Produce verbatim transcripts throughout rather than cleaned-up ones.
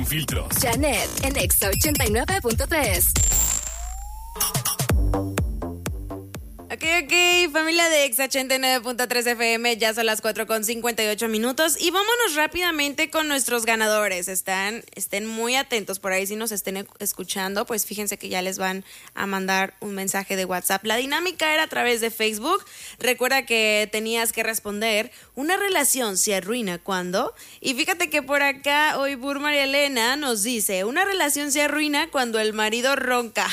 Filtros. Janet en Exa ochenta y nueve punto tres. Ok, ok, familia de Exa ochenta y nueve punto tres F M, ya son las cuatro con cincuenta y ocho minutos y vámonos rápidamente con nuestros ganadores. Están, estén muy atentos por ahí si nos estén escuchando, pues fíjense que ya les van a mandar un mensaje de WhatsApp. La dinámica era a través de Facebook. Recuerda que tenías que responder, ¿una relación se arruina cuando? Y fíjate que por acá hoy Burma y Elena nos dice, una relación se arruina cuando el marido ronca.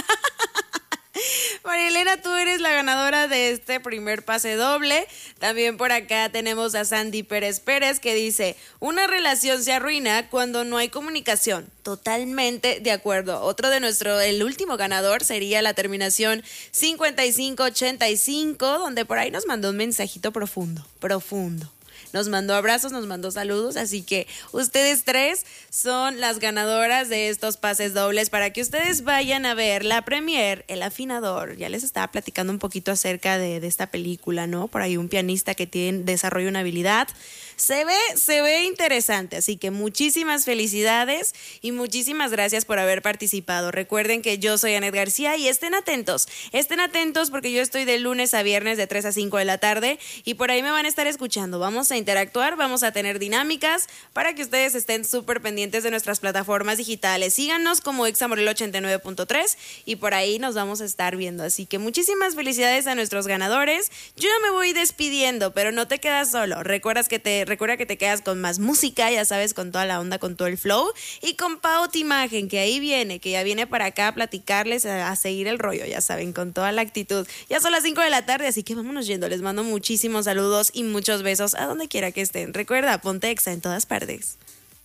María Elena, tú eres la ganadora de este primer pase doble. También por acá tenemos a Sandy Pérez Pérez que dice, una relación se arruina cuando no hay comunicación. Totalmente de acuerdo. Otro de nuestro, el último ganador sería la terminación cincuenta y cinco ochenta y cinco, donde por ahí nos mandó un mensajito profundo, profundo. Nos mandó abrazos, nos mandó saludos, así que ustedes tres son las ganadoras de estos pases dobles para que ustedes vayan a ver la premier, El Afinador. Ya les estaba platicando un poquito acerca de, de esta película, ¿no? Por ahí un pianista que tiene, desarrolla una habilidad. Se ve, se ve interesante, así que muchísimas felicidades y muchísimas gracias por haber participado. Recuerden que yo soy Anet García y estén atentos, estén atentos porque yo estoy de lunes a viernes de tres a cinco de la tarde y por ahí me van a estar escuchando. Vamos a interactuar, vamos a tener dinámicas para que ustedes estén súper pendientes de nuestras plataformas digitales. Síganos como Exa Morelos ochenta y nueve punto tres y por ahí nos vamos a estar viendo. Así que muchísimas felicidades a nuestros ganadores. Yo ya me voy despidiendo, pero no te quedas solo. Recuerdas que te Recuerda que te quedas con más música, ya sabes, con toda la onda, con todo el flow. Y con Paut Imagen, que ahí viene, que ya viene para acá a platicarles, a, a seguir el rollo, ya saben, con toda la actitud. Ya son las cinco de la tarde, así que vámonos yendo. Les mando muchísimos saludos y muchos besos a donde quiera que estén. Recuerda, ponte Exa en todas partes.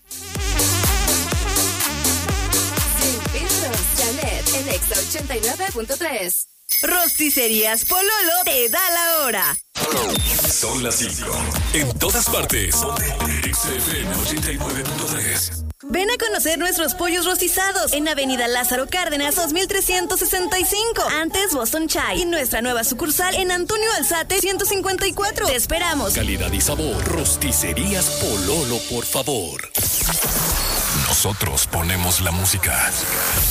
Sin filtros, Janet en Exa ochenta y nueve punto tres. Rosticerías Pololo te da la hora. Son las cinco. En todas partes. Exa F M ochenta y nueve punto tres. Ven a conocer nuestros pollos rostizados en Avenida Lázaro Cárdenas dos mil trescientos sesenta y cinco, antes Boston Chai, y nuestra nueva sucursal en Antonio Alzate ciento cincuenta y cuatro. Te esperamos. Calidad y sabor. Rosticerías Pololo, por favor. Nosotros ponemos la música.